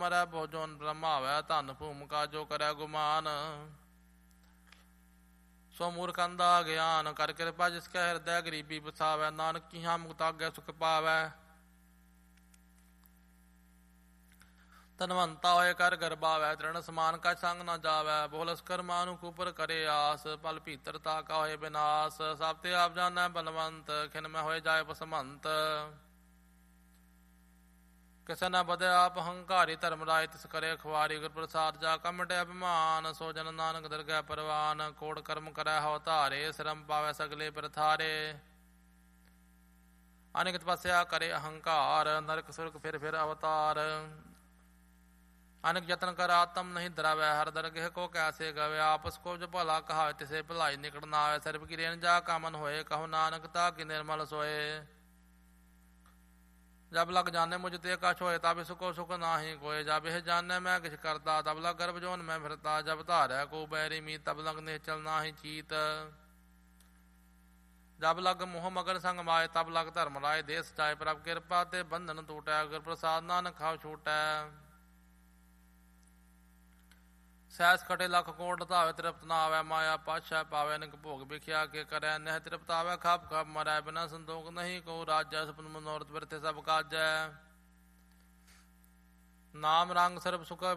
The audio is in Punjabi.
ਮਰੈ ਭੋਜਨ ਬ੍ਰਹਮਾਵੈ ਧਨ ਭੂਮਿਕਾ ਜੋ ਕਰੈ ਗੁਮਾਨ ਸੋ ਮੂਰਖ ਅੰਧਾ ਗਿਆਨ ਕਰ ਕਿਰਪਾ ਜਿਸ ਕੈ ਹਿਰਦੈ ਗਰੀਬੀ ਬਸਾਵੈ ਨਾਨਕ ਕੀਹਾਂ ਮੁਕਤ ਆਗੈ ਸੁਖ ਪਾਵੈ ਧਨਵੰਤਾ ਹੋਏ ਕਰ ਗਰਬਾਵੈ ਤ੍ਰਿਣ ਸਮਾਨ ਕਛ ਸੰਗ ਨ ਜਾਵੈ ਬੋਲਸ ਕਰਮਾ ਨੂੰ ਕੁਪਰ ਕਰੇ ਆਸ ਪਲ ਭੀਤਰ ਤਾਕਾ ਹੋਏ ਬਿਨਾਸ਼ ਸਭ ਤੇ ਆਪ ਜਾਣੈ ਬਲਵੰਤ ਖਿਨ ਮੈਂ ਹੋਏ ਜਾਏ ਪਸਮੰਤ ਕਿਸੇ ਨਾ ਬਦੇ ਆਪ ਹੰਕਾਰੀ ਧਰਮ ਰਾਏ ਤਿਸ ਕਰੇ ਖੁਆਰੀ ਗੁਰ ਪ੍ਰਸਾਦ ਜਾ ਕਮਟੇ ਅਭਿਮਾਨ ਸੋ ਜਨ ਨਾਨਕ ਦਰਗਹਿ ਪਰਵਾਨ ਕੋੜ ਕਰਮ ਕਰੈ ਹੋ ਧਾਰੇ ਸ਼ਰਮ ਪਾਵੈ ਸਗਲੇ ਪ੍ਰਥਾਰੇ ਅਨੇਕ ਤਪੱਸਿਆ ਕਰੇ ਅਹੰਕਾਰ ਨਰਕ ਸੁਰਗ ਫਿਰ ਅਵਤਾਰ ਅਨੇਕ ਯਤਨ ਕਰ ਆਤਮ ਨਹੀਂ ਦਰਾਵੈ ਹਰ ਦਰਗਹਿ ਕੋ ਕੈਸੇ ਗਵੇ ਆਪਸ ਕੋ ਜੋ ਭਲਾ ਕਹਾਵੇ ਤਿਸੇ ਭਲਾਈ ਨਿਕਟ ਨਾ ਆਵੇ ਸਰਬ ਕੀ ਰੇਨ ਜਾ ਕਾਮਨ ਹੋਏ ਕਹੋ ਨਾਨਕ ਤਾ ਕਿ ਨਿਰਮਲ ਸੋਏ ਜਬ ਲਗ ਜਾਣੇ ਮੁਝ ਤੇ ਕਛ ਹੋਏ ਤਬ ਸੁਕੋ ਸੁਖ ਨਾਹੀ ਕੋਏ ਜਬ ਇਹ ਜਾਣੇ ਮੈਂ ਕਿਛ ਕਰਤਾ ਤਬ ਲਗ ਗਰਭ ਜੋਨ ਮੈਂ ਫਿਰਤਾ ਜਬ ਧਾਰੈ ਕੋ ਬੈਰੀ ਮੀ ਤਬ ਲਗ ਨਿਹਚਲ ਨਾਹੀ ਚੀਤ ਜਬ ਲਗ ਮੋਹ ਮਗਨ ਸੰਗ ਮਾਏ ਤਬ ਲਗ ਧਰਮ ਰਾਏ ਦੇਸ ਚਾਏ ਪ੍ਰਭ ਕਿਰਪਾ ਤੇ ਬੰਧਨ ਟੂਟੈ ਗੁਰ ਪ੍ਰਸਾਦ ਨਾਨਕ ਖਾਉ ਛੂਟੈ ਸੈਸ ਖਟੇ ਲੱਖ ਕੋਟ ਧਾਵੇ ਤ੍ਰਿਪਤ ਨਾ ਆਵੈ ਮਾਇਆ ਪਾਛੈ ਪਾਵੈ ਨਿਕ ਭੋਗ ਵਿਖਿਆ ਕੇ ਕਰੈ ਨਹਿ ਤ੍ਰਿਪਤ ਆਵੈ ਖਾਪ ਖਾਪ ਮਰੈ ਬਿਨਾ ਸੰਤੋਖ ਨਹੀਂ ਕੋ ਰਾਜੈ ਸਪਨ ਮਨੋਰਥ ਬਿਰਥੇ ਸਭ ਕਾਜੈ ਨਾਮ ਰੰਗ ਸਰਬ ਸੁਖ